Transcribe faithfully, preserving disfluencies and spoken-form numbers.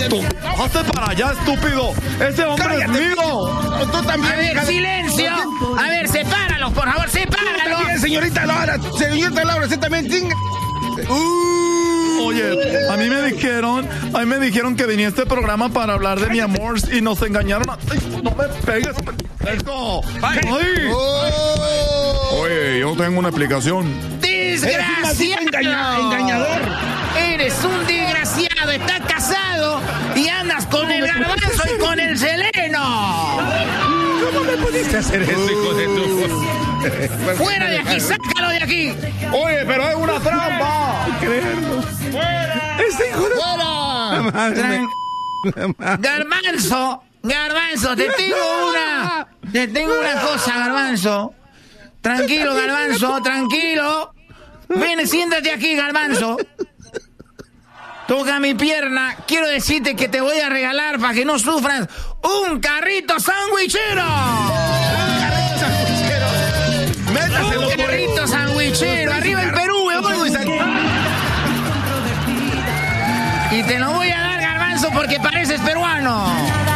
Tú, hazte para allá, estúpido. Ese hombre Cállate, es mío. Tú también. A ver, silencio. A ver, sepáralos, por favor, sepáralos. También, señorita Laura, señorita Laura, usted también tinga. Uh, oye, a mí me dijeron, a mí me dijeron que venía a este programa para hablar de mi amor y nos engañaron. Ay, no me pegues. Eso. Ay. Oh. Oye, yo tengo una explicación. Desgraciado. Engaña, engañador. Eres un desgraciado. Estás casado y andas con el Garbanzo y con el Seleno. ¿Cómo me pudiste hacer eso, hijo de tu? Fuera de aquí, sácalo de aquí. Oye, pero es una trampa. Creerlo. ¡Fuera! ¡Ese hijo de... ¡Fuera! Tran- Garbanzo, Garbanzo, te tengo una, te tengo una cosa, Garbanzo. Tranquilo, Garbanzo, tranquilo. Ven, siéntate aquí, Garbanzo. Toca mi pierna. Quiero decirte que te voy a regalar, para que no sufras, un carrito sandwichero. Un carrito sandwichero. Métaselo Un carrito sandwichero. Arriba el Perú, weón. Y te lo voy a dar, Garbanzo, porque pareces peruano.